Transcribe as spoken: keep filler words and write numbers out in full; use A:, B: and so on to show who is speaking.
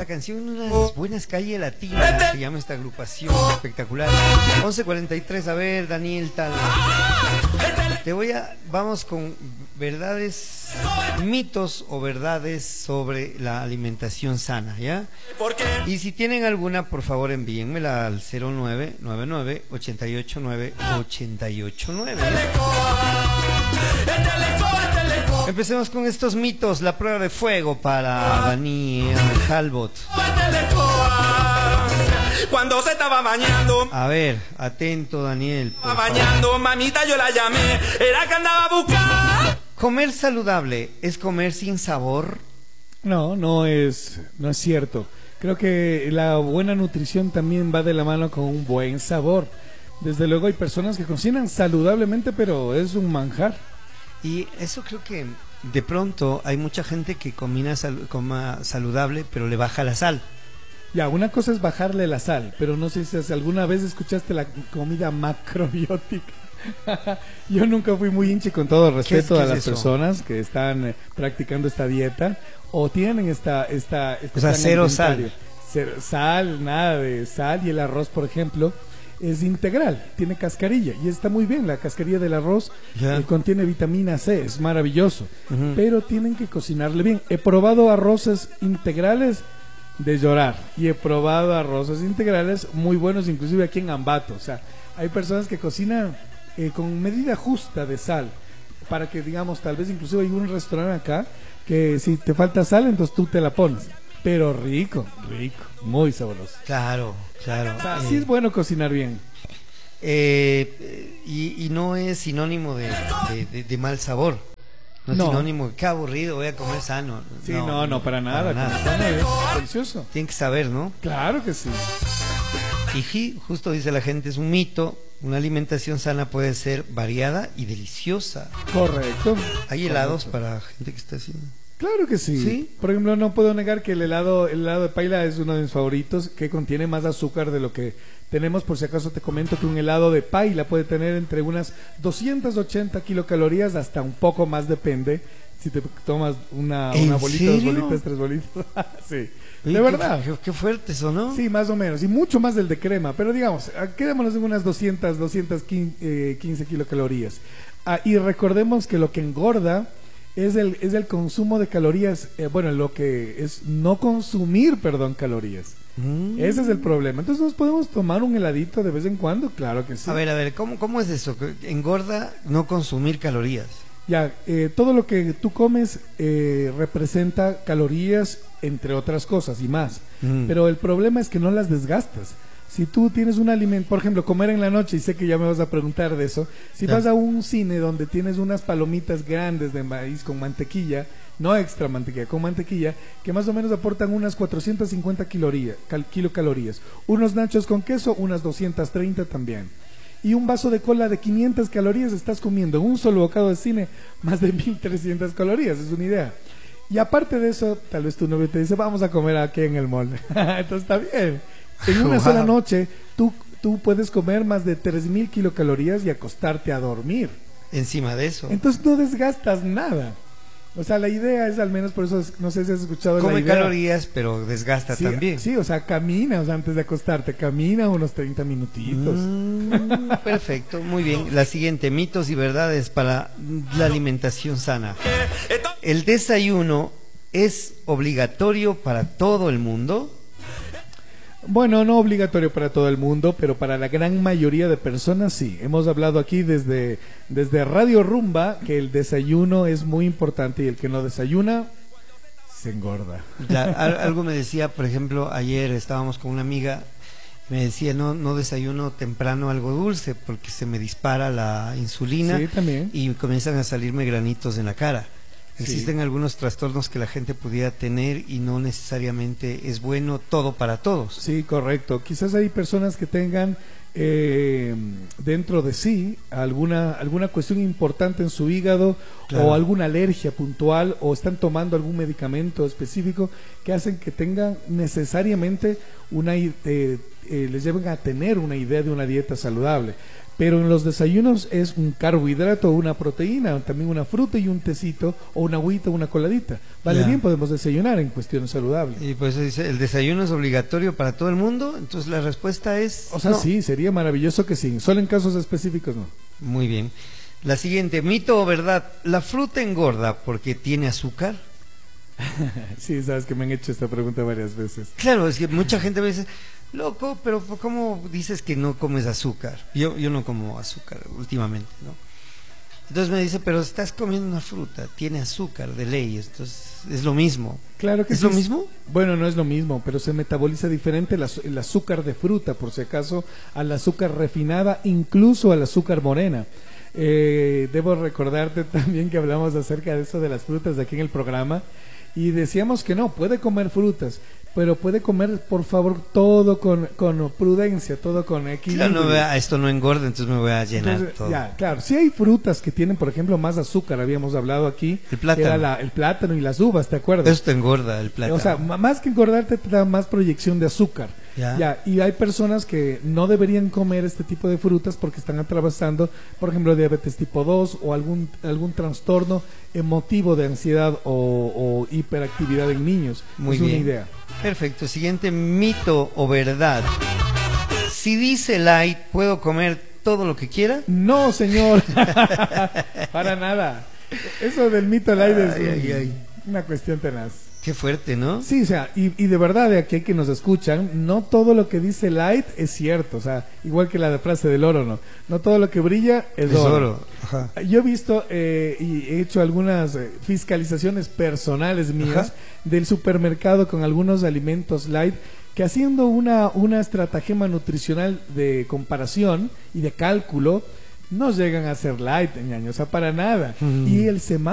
A: canción Unas Buenas Calles Latinas, se llama esta agrupación espectacular. once cuarenta y tres, a ver, Daniel Tal. Te voy a, vamos con verdades, mitos o verdades sobre la alimentación sana, ¿ya? Y si tienen alguna, por favor envíenmela al cero nueve nueve nueve, ocho ocho nueve, ocho ocho nueve. Empecemos con estos mitos. La prueba de fuego para Daniel Halbot.
B: Cuando se estaba bañando,
A: a ver, atento Daniel.
B: Estaba bañando, mamita, yo la llamé. Era que andaba a buscar.
A: ¿Comer saludable es comer sin sabor?
C: No, no es, no es cierto. Creo que la buena nutrición también va de la mano con un buen sabor. Desde luego hay personas que cocinan saludablemente, pero es un manjar.
A: Y eso creo que de pronto hay mucha gente que comina sal, coma saludable, pero le baja la sal.
C: Ya, una cosa es bajarle la sal, pero no sé si alguna vez escuchaste la comida macrobiótica. Yo nunca fui muy hinche, con todo respeto
A: ¿Qué es, qué
C: a las
A: es eso?
C: personas que están eh, practicando esta dieta o tienen esta... esta, este
A: o sea,
C: plan
A: cero
C: alimentario.
A: sal.
C: Cero, sal, nada de sal. Y el arroz, por ejemplo, es integral, tiene cascarilla y está muy bien. La cascarilla del arroz eh, contiene vitamina C, es maravilloso. Uh-huh. Pero tienen que cocinarle bien. He probado arroces integrales de llorar y he probado arroces integrales muy buenos, inclusive aquí en Ambato. O sea, hay personas que cocinan eh, con medida justa de sal, para que, digamos, tal vez inclusive hay un restaurante acá que si te falta sal, entonces tú te la pones, pero rico, rico, muy sabroso.
A: Claro, claro.
C: O sea,
A: eh,
C: sí es bueno cocinar bien.
A: Eh, y, y no es sinónimo de, de, de, de mal sabor. No es
C: No.
A: sinónimo, qué aburrido, voy a comer sano.
C: Sí, no, no, no para nada.
A: Para nada.
C: Sano es delicioso.
A: Tienen que saber, ¿no?
C: Claro que sí.
A: Y sí, justo dice la gente, es un mito. Una alimentación sana puede ser variada y deliciosa.
C: Correcto.
A: Hay helados
C: Correcto.
A: para gente que está así.
C: Claro que sí.
A: ¿Sí?
C: Por ejemplo, no puedo negar que el helado, el helado de paila es uno de mis favoritos, que contiene más azúcar de lo que tenemos. Por si acaso te comento que un helado de paila puede tener entre unas doscientas ochenta kilocalorías hasta un poco más, depende. Si te tomas una, una bolita,
A: serio?
C: dos bolitas, tres bolitas. Sí.
A: Oye,
C: De verdad.
A: Qué, qué fuerte eso, ¿no?
C: Sí, más o menos. Y mucho más del de crema. Pero digamos, quedémonos en unas doscientas, doscientas quince kilocalorías. Ah, y recordemos que lo que engorda es el, es el consumo de calorías, eh, bueno, lo que es no consumir, perdón, calorías. Mm. Ese es el problema. Entonces, ¿nos podemos tomar un heladito de vez en cuando? Claro que sí.
A: A ver, a ver, ¿cómo, cómo es eso? Engorda no consumir calorías.
C: Ya, eh, todo lo que tú comes eh, representa calorías, entre otras cosas y más. Mm. Pero el problema es que no las desgastas. Si tú tienes un alimento, por ejemplo, comer en la noche, y sé que ya me vas a preguntar de eso, si yeah. vas a un cine donde tienes unas palomitas grandes de maíz con mantequilla, no extra mantequilla, con mantequilla, que más o menos aportan unas cuatrocientas cincuenta kiloría, cal, kilocalorías, unos nachos con queso, unas doscientas treinta también, y un vaso de cola de quinientas calorías, estás comiendo en un solo bocado de cine más de mil trescientas calorías, es una idea. Y aparte de eso, tal vez tu novio te dice, vamos a comer aquí en el mall. Entonces está bien. En una wow. sola noche, tú, tú puedes comer más de tres mil kilocalorías y acostarte a dormir.
A: Encima de eso.
C: Entonces no desgastas nada. O sea, la idea es, al menos por eso, no sé si has escuchado
A: Come
C: la idea.
A: Come calorías, pero desgasta
C: sí,
A: también.
C: Sí, o sea, camina, o sea, antes de acostarte, camina unos treinta minutitos.
A: Mm, perfecto, muy bien. La siguiente, mitos y verdades para la alimentación sana. ¿El desayuno es obligatorio para todo el mundo?
C: Bueno, no obligatorio para todo el mundo, pero para la gran mayoría de personas sí. Hemos hablado aquí desde, desde Radio Rumba que el desayuno es muy importante y el que no desayuna se engorda.
A: La, algo me decía, por ejemplo, ayer estábamos con una amiga, me decía, no, no desayuno temprano algo dulce porque se me dispara la insulina
C: sí, también.
A: y comienzan a salirme granitos en la cara. Existen sí. algunos trastornos que la gente pudiera tener y no necesariamente es bueno todo para todos.
C: Sí, correcto. Quizás hay personas que tengan eh, dentro de sí alguna alguna cuestión importante en su hígado claro. o alguna alergia puntual o están tomando algún medicamento específico que hacen que tengan necesariamente una eh, eh, les lleven a tener una idea de una dieta saludable. pero en los desayunos es un carbohidrato o una proteína, también una fruta y un tecito, o una agüita o una coladita. Vale,
A: Ya.
C: bien, podemos desayunar en cuestiones saludables.
A: Y pues dice, ¿el desayuno es obligatorio para todo el mundo? Entonces la respuesta es...
C: O sea,
A: no.
C: sí, sería maravilloso que sí, solo en casos específicos no.
A: Muy bien. La siguiente, mito o verdad, ¿la fruta engorda porque tiene azúcar?
C: Sí, sabes que me han hecho esta pregunta varias veces.
A: Claro, es que mucha gente me dice, loco, pero ¿cómo dices que no comes azúcar? Yo, yo no como azúcar últimamente, ¿no? Entonces me dice, pero estás comiendo una fruta, tiene azúcar de ley, entonces es lo mismo.
C: Claro que
A: ¿Es
C: sí.
A: lo mismo?
C: Bueno, no es lo mismo, pero se metaboliza diferente el, az- el azúcar de fruta, por si acaso, al azúcar refinada, incluso al azúcar morena. Eh, debo recordarte también que hablamos acerca de eso de las frutas de aquí en el programa y decíamos que no, puede comer frutas, pero puede comer, por favor, todo con, con prudencia, todo con equilibrio.
A: Claro, no, vea, esto no engorda, entonces me voy a llenar
C: Entonces,
A: todo.
C: ya, claro, si hay frutas que tienen, por ejemplo, más azúcar, habíamos hablado aquí,
A: El plátano.
C: era la- el plátano y las uvas, ¿te acuerdas?
A: Eso te engorda el plátano.
C: O sea, m- más que engordarte te da más proyección de azúcar.
A: Ya.
C: Ya, y hay personas que no deberían comer este tipo de frutas porque están atravesando, por ejemplo, diabetes tipo dos o algún algún trastorno emotivo de ansiedad o, o hiperactividad en niños.
A: Muy
C: es
A: bien.
C: una idea.
A: Perfecto. Siguiente, mito o verdad. Si dice light, ¿puedo comer todo lo que quiera?
C: No, señor. Para nada. Eso del mito al aire es
A: Ay,
C: un-
A: ay, ay.
C: una cuestión tenaz.
A: Qué fuerte, ¿no?
C: Sí, o sea, y, y de verdad, de aquí que nos escuchan, no todo lo que dice Light es cierto, o sea, igual que la de frase del oro, ¿no? No todo lo que brilla es,
A: Es
C: oro.
A: oro. Ajá.
C: Yo he visto eh, y he hecho algunas eh, fiscalizaciones personales mías
A: Ajá.
C: del supermercado con algunos alimentos Light que haciendo una, una estratagema nutricional de comparación y de cálculo, no llegan a ser Light, ñaño, o sea, para nada.
A: Mm.
C: Y el semáforo